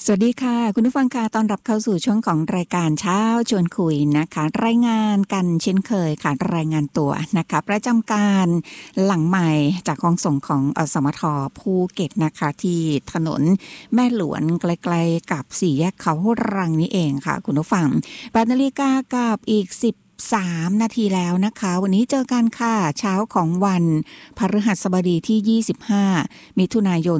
สวัสดีค่ะคุณผู้ฟังค่ะต้อนรับเข้าสู่ช่วงของรายการเช้าชวนคุยนะคะรายงานกันเช่นเคยค่ะรายงานตัวนะคะประจำการหลังใหม่จากห้องส่งของสมทภูเก็ตนะคะที่ถนนแม่หลวนใกล้ๆกับสี่แยกเขารังนี่เองค่ะคุณผู้ฟัง8 นาฬิกากับอีก13 นาทีแล้วนะคะวันนี้เจอกันค่ะเช้าของวันพฤหัสบดีที่25มิถุนายน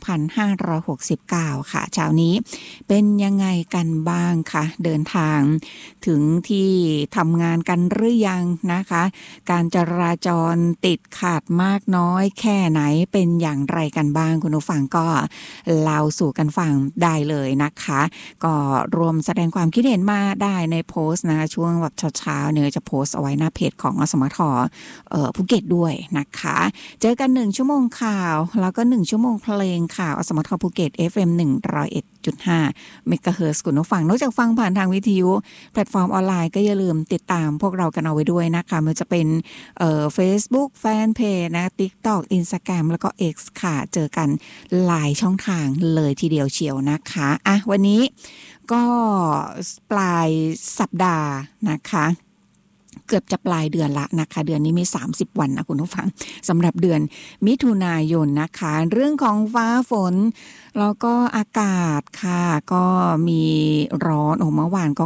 2569ค่ะเช้านี้เป็นยังไงกันบ้างคะเดินทางถึงที่ทำงานกันหรือยังนะคะการจราจรติดขัดมากน้อยแค่ไหนเป็นอย่างไรกันบ้างคุณผู้ฟังก็เล่าสู่กันฟังได้เลยนะคะก็รวมแสดงความคิดเห็นมาได้ในโพสต์นะคะช่วงแบบเช้าๆเนี่ยจะโพสต์เอาไว้หน้าเพจของอสมทภูเก็ตด้วยนะคะเจอกัน1ชั่วโมงข่าวแล้วก็1ชั่วโมงเพลงข่าวอสมทภูเก็ต FM 101.5 เมกะเฮิรตซ์คุณผู้ฟังนอกจากฟังผ่านทางวิทยุแพลตฟอร์มออนไลน์ก็อย่าลืมติดตามพวกเรากันเอาไว้ด้วยนะคะมันจะเป็นFacebook แฟนเพจนะ TikTok Instagram แล้วก็ X ค่ะเจอกันหลายช่องทางเลยทีเดียวเชียวนะคะอ่ะวันนี้ก็ปลายสัปดาห์นะคะเกือบจะปลายเดือนละนะคะเดือนนี้มี30วันนะคุณผู้ฟังสำหรับเดือนมิถุนายนนะคะเรื่องของฟ้าฝนแล้วก็อากาศค่ะก็มีร้อนเมื่อวานก็